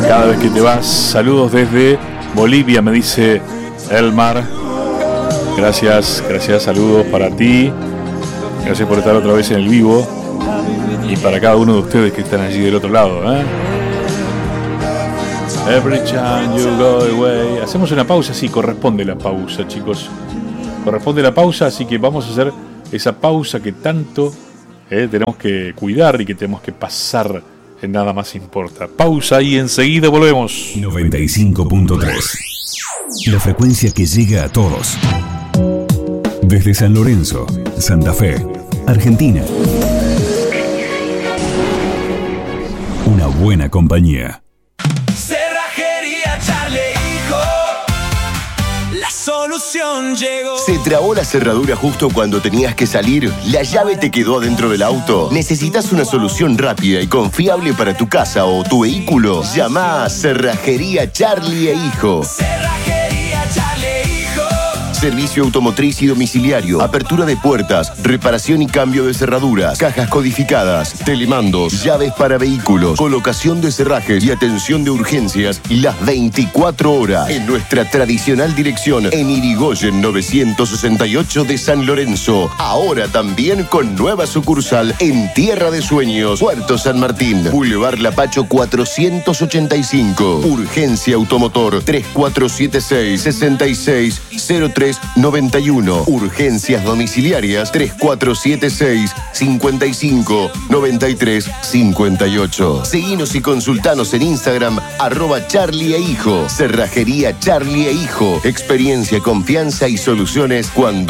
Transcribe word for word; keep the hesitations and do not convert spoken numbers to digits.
cada vez que te vas. Saludos desde Bolivia, me dice Elmar. Gracias, gracias, saludos para ti. Gracias por estar otra vez en el vivo. Y para cada uno de ustedes que están allí del otro lado, ¿eh? Every time you go away. Hacemos una pausa, sí, corresponde la pausa, chicos. Corresponde la pausa, así que vamos a hacer esa pausa que tanto eh, tenemos que cuidar y que tenemos que pasar en Nada Más Importa. Pausa y enseguida volvemos. noventa y cinco punto tres. La frecuencia que llega a todos. Desde San Lorenzo, Santa Fe, Argentina. Una buena compañía. Cerrajería Charlie Hijo. La solución llegó. ¿Se trabó la cerradura justo cuando tenías que salir? ¿La llave te quedó adentro del auto? ¿Necesitas una solución rápida y confiable para tu casa o tu vehículo? Llama a Cerrajería Charlie e Hijo. Cerrajería Charlie Hijo. Servicio automotriz y domiciliario, apertura de puertas, reparación y cambio de cerraduras, cajas codificadas, telemandos, llaves para vehículos, colocación de cerrajes y atención de urgencias las veinticuatro horas en nuestra tradicional dirección en Irigoyen novecientos sesenta y ocho de San Lorenzo. Ahora también con nueva sucursal en Tierra de Sueños, Puerto San Martín, Boulevard Lapacho cuatrocientos ochenta y cinco. Urgencia Automotor tres cuatro siete seis, seis seis cero tres noventa y uno. Urgencias domiciliarias tres cuatro siete seis, cincuenta y cinco, noventa y tres cincuenta y ocho. Seguinos y consultanos en Instagram arroba Charlie e Hijo. Cerrajería Charlie e Hijo. Experiencia, confianza y soluciones cuando